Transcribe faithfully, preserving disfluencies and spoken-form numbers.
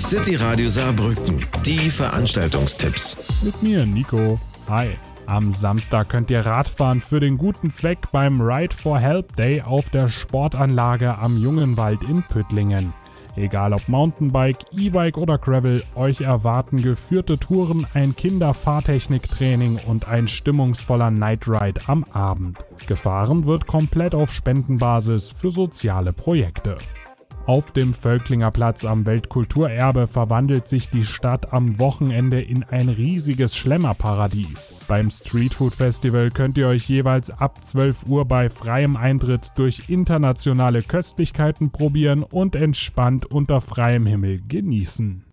City Radio Saarbrücken. Die Veranstaltungstipps. Mit mir, Nico. Hi. Am Samstag könnt ihr Radfahren für den guten Zweck beim Ride for Help Day auf der Sportanlage am Jungenwald in Püttlingen. Egal ob Mountainbike, E-Bike oder Gravel, euch erwarten geführte Touren, ein Kinderfahrtechniktraining und ein stimmungsvoller Night Ride am Abend. Gefahren wird komplett auf Spendenbasis für soziale Projekte. Auf dem Völklinger Platz am Weltkulturerbe verwandelt sich die Stadt am Wochenende in ein riesiges Schlemmerparadies. Beim Streetfood Festival könnt ihr euch jeweils ab zwölf Uhr bei freiem Eintritt durch internationale Köstlichkeiten probieren und entspannt unter freiem Himmel genießen.